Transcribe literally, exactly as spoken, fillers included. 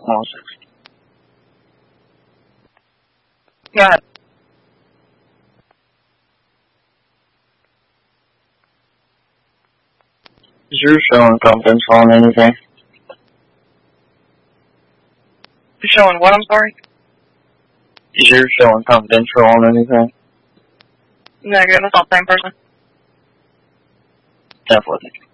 one six. Got it. Is your showing confidential on anything? You're showing what, I'm sorry? Is your showing confidential on anything? No, you're that's not the same person. Definitely.